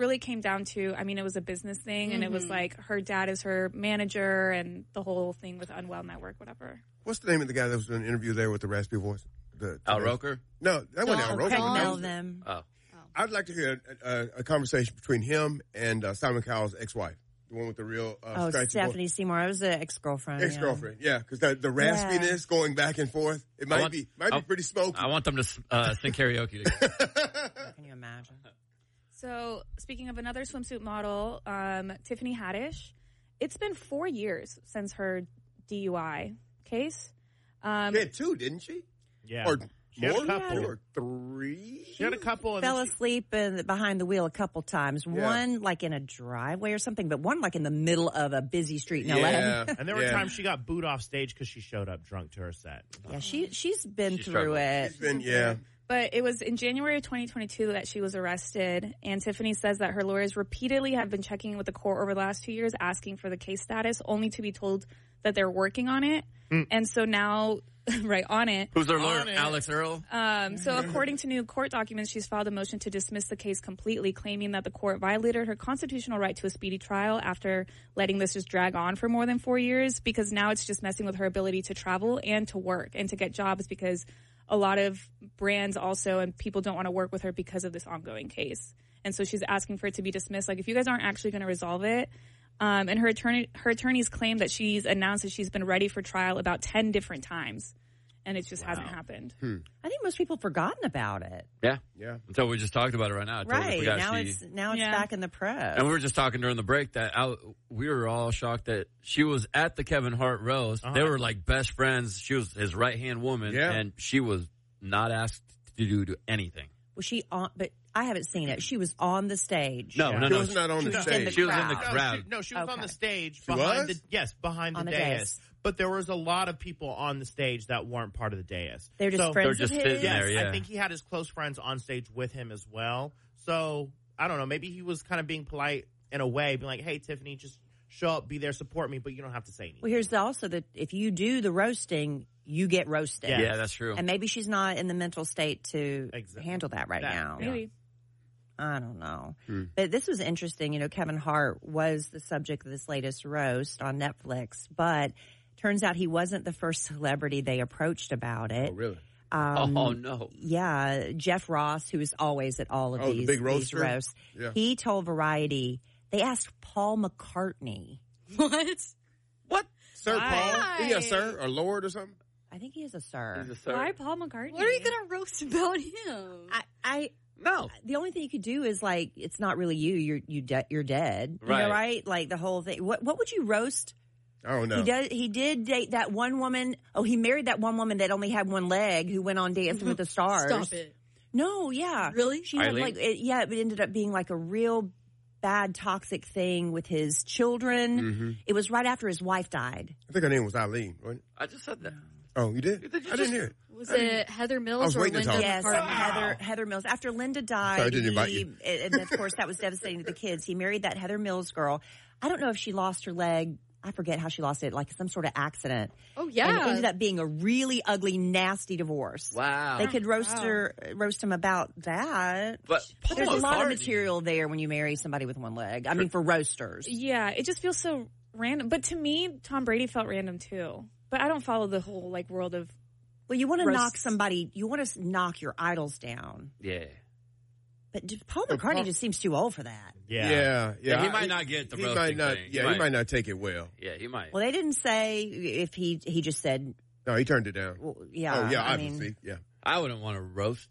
really came down to, I mean, it was a business thing, and it was like her dad is her manager, and the whole thing with Unwell Network, whatever. What's the name of the guy that was doing an interview there with the raspy voice? Al Roker? No, that wasn't Al Roker. Craig Melvin. Oh. I'd like to hear a conversation between him and Simon Cowell's ex-wife, the one with the real Stephanie Seymour. I was an ex-girlfriend. Ex-girlfriend, yeah, because the raspiness going back and forth, it might be pretty smoky. I want them to sing karaoke together. Can you imagine? So, speaking of another swimsuit model, Tiffany Haddish, it's been 4 years since her DUI case. She had 2, didn't she? Yeah. Or she had more? a couple. Or 3? She had a couple. Fell asleep behind the wheel a couple times. Yeah. One like in a driveway or something, but one like in the middle of a busy street in LA. And there were times she got booed off stage because she showed up drunk to her set. Yeah, she's been through it. She's been, But it was in January of 2022 that she was arrested, and Tiffany says that her lawyers repeatedly have been checking with the court over the last 2 years, asking for the case status, only to be told that they're working on it. And so now, right, on it. Who's their lawyer? Alex Earl? So according to new court documents, she's filed a motion to dismiss the case completely, claiming that the court violated her constitutional right to a speedy trial after letting this just drag on for more than 4 years, because now it's just messing with her ability to travel and to work and to get jobs, because a lot of brands also and people don't want to work with her because of this ongoing case. And so she's asking for it to be dismissed. Like, if you guys aren't actually going to resolve it. And her attorneys claim that she's announced that she's been ready for trial about 10 different times. And it just hasn't happened. I think most people have forgotten about it. Yeah. Until we just talked about it right now. I totally Right. forgot Now it's back in the press. And we were just talking during the break that we were all shocked that she was at the Kevin Hart roast. They were like best friends. She was his right-hand woman. And she was not asked to do anything. Was she on? But I haven't seen it. She was on the stage. No. She was not on the stage. She was in the crowd. She was on the stage. She was? Behind the dais. But there was a lot of people on the stage that weren't part of the dais. They're just friends they're just of his? sitting there, I think he had his close friends on stage with him as well. So, I don't know. Maybe he was kind of being polite in a way, being like, hey, Tiffany, just show up, be there, support me, but you don't have to say anything. Well, here's also that if you do the roasting, you get roasted. Yeah, that's true. And maybe she's not in the mental state to handle that right now. Maybe. I don't know. But this was interesting. You know, Kevin Hart was the subject of this latest roast on Netflix, but turns out he wasn't the first celebrity they approached about it. Oh, really? Oh, no. Yeah. Jeff Ross, who is always at all of these, the big these roaster? roasts, he told Variety, they asked Paul McCartney. What? Sir Paul? Is he a sir or lord or something? I think he is a sir. He's a sir. Why Paul McCartney? What are you going to roast about him? No. The only thing you could do is like, it's not really you. You're dead. You Right. know, right? Like the whole thing. What would you roast? I don't know. He did date that one woman. Oh, he married that one woman that only had one leg who went on Dancing with the Stars. Stop it. No, yeah. Really? She had Eileen? it ended up being like a real bad toxic thing with his children. It was right after his wife died. I think her name was Eileen, wasn't it? I just said that. Oh, you did? I didn't hear it. Was it Heather I Mills was or waiting to Linda talk. Yes, McCartney? Heather Mills. After Linda died, Sorry, I didn't invite you. And of course that was devastating to the kids. He married that Heather Mills girl. I don't know if she lost her leg. I forget how she lost it, like some sort of accident. Oh, yeah. And it ended up being a really ugly, nasty divorce. Wow. They could roast him about that. But There's a lot of McCartney- material there when you marry somebody with one leg. I mean, for roasters. Yeah, it just feels so random. But to me, Tom Brady felt random too. But I don't follow the whole like world of. Well, you want to Roast. knock somebody, you want to knock your idols down. Yeah. But Paul McCartney just seems too old for that. Yeah. He might not get the he roasting might not, thing. Yeah, he might not take it well. Yeah, he might. Well, they didn't say if he just said, No, he turned it down. well, yeah. Oh, yeah, I obviously. mean, Yeah. I wouldn't want to roast.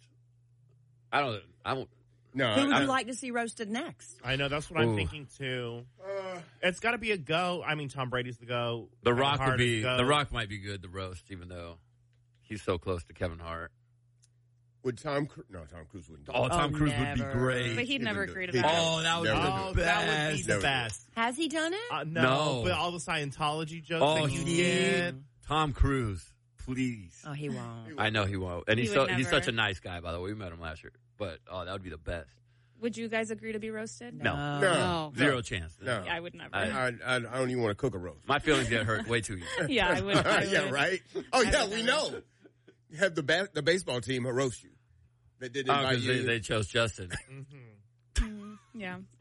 I won't. No, who would you like to see roasted next? I know, that's what I'm thinking too. It's got to be a go. I mean, Tom Brady's the go. The Kevin Rock Hart would be. is the go. The Rock might be good to roast, even though he's so close to Kevin Hart. Would Tom Cruise? No, Tom Cruise wouldn't do it. Oh, Tom Cruise would be never. great. But he'd never do it. agree to He'd that. never- Oh, that would be never the do it. Oh, that would be the Never. best. Has he done it? No. But all the Scientology jokes Oh, that he he did. Tom Cruise, please. Oh, he won't. I know he won't, and He he's would he's never. such a nice guy. By the way, we met him last year, but that would be the best. Would you guys agree to be roasted? No, No. zero chance. No. I would never. I- I don't even want to cook a roast. My feelings get hurt way too easy. yeah, I would. Yeah, right? Oh, yeah, we know. You have the baseball team who roast you. They did Oh, invite because you. they chose Justin. Yeah.